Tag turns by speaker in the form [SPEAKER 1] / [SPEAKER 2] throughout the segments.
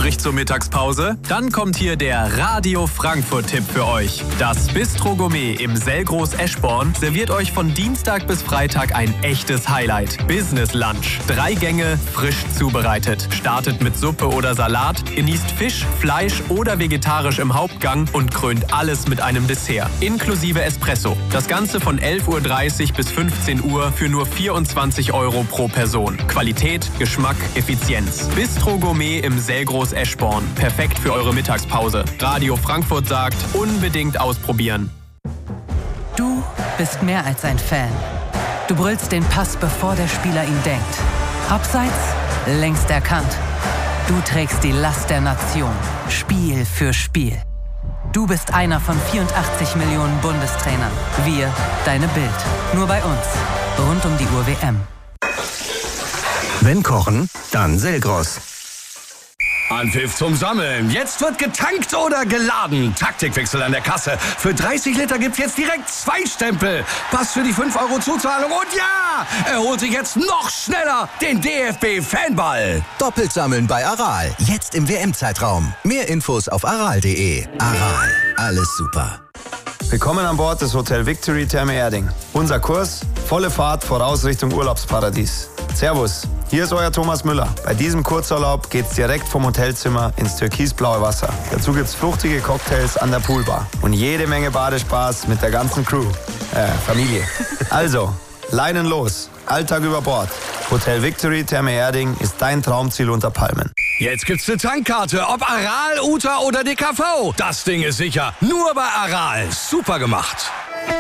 [SPEAKER 1] übrig zur Mittagspause? Dann kommt hier der Radio Frankfurt-Tipp für euch. Das Bistro Gourmet im Selgros Eschborn serviert euch von Dienstag bis Freitag ein echtes Highlight. Business Lunch. 3 Gänge, frisch zubereitet. Startet mit Suppe oder Salat, genießt Fisch, Fleisch oder vegetarisch im Hauptgang und krönt alles mit einem Dessert. Inklusive Espresso. Das Ganze von 11:30 Uhr bis 15 Uhr für nur 24 € pro Person. Qualität, Geschmack, Effizienz. Bistro Gourmet im Selgros Eschborn. Perfekt für eure Mittagspause. Radio Frankfurt sagt, unbedingt ausprobieren.
[SPEAKER 2] Du bist mehr als ein Fan. Du brüllst den Pass, bevor der Spieler ihn denkt. Abseits, längst erkannt. Du trägst die Last der Nation. Spiel für Spiel. Du bist einer von 84 Millionen Bundestrainern. Wir, deine Bild. Nur bei uns. Rund um die Uhr WM.
[SPEAKER 3] Wenn kochen, dann Selgros.
[SPEAKER 4] Anpfiff zum Sammeln. Jetzt wird getankt oder geladen. Taktikwechsel an der Kasse. Für 30 Liter gibt's jetzt direkt 2 Stempel. Pass für die 5 € Zuzahlung. Und ja, er holt sich jetzt noch schneller den DFB-Fanball.
[SPEAKER 3] Doppelt sammeln bei Aral. Jetzt im WM-Zeitraum. Mehr Infos auf aral.de. Aral. Alles super.
[SPEAKER 5] Willkommen an Bord des Hotel Victory Therme Erding. Unser Kurs, volle Fahrt voraus Richtung Urlaubsparadies. Servus, hier ist euer Thomas Müller. Bei diesem Kurzurlaub geht's direkt vom Hotelzimmer ins türkisblaue Wasser. Dazu gibt's fruchtige Cocktails an der Poolbar und jede Menge Badespaß mit der ganzen Crew. Familie. Also, Leinen los, Alltag über Bord. Hotel Victory Therme Erding ist dein Traumziel unter Palmen.
[SPEAKER 4] Jetzt gibt's eine Tankkarte, ob Aral, Uta oder DKV. Das Ding ist sicher. Nur bei Aral. Super gemacht.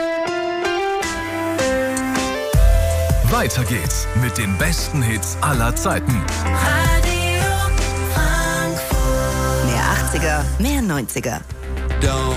[SPEAKER 6] Weiter geht's mit den besten Hits aller Zeiten.
[SPEAKER 7] Radio Frankfurt. Mehr 80er, mehr 90er.